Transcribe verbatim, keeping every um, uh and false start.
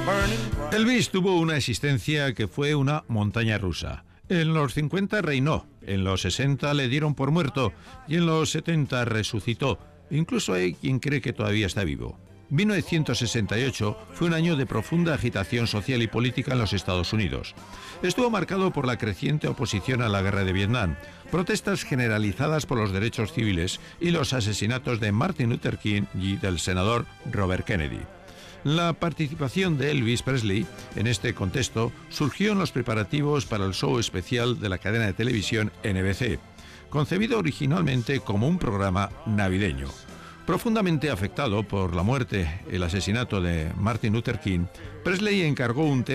Elvis tuvo una existencia que fue una montaña rusa. En los cincuenta reinó, en los sesenta le dieron por muerto y en los setenta resucitó. Incluso hay quien cree que todavía está vivo. mil novecientos sesenta y ocho fue un año de profunda agitación social y política en los Estados Unidos. Estuvo marcado por la creciente oposición a la guerra de Vietnam, protestas generalizadas por los derechos civiles y los asesinatos de Martin Luther King y del senador Robert Kennedy. La participación de Elvis Presley en este contexto surgió en los preparativos para el show especial de la cadena de televisión N B C, concebido originalmente como un programa navideño. Profundamente afectado por la muerte, el asesinato de Martin Luther King, Presley encargó un tema